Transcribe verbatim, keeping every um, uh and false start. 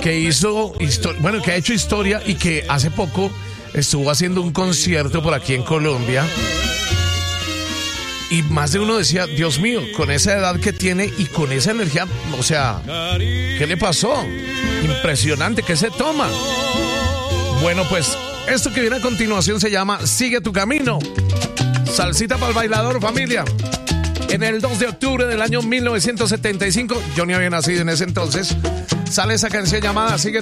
que hizo, histo- bueno, que ha hecho historia y que hace poco estuvo haciendo un concierto por aquí en Colombia. Y más de uno decía, Dios mío, con esa edad que tiene y con esa energía, o sea, ¿qué le pasó? Impresionante, ¿qué se toma? Bueno, pues esto que viene a continuación se llama Sigue tu camino. Salsita para el bailador, familia. En el dos de octubre del año mil novecientos setenta y cinco, yo ni había nacido en ese entonces, sale esa canción llamada Sigue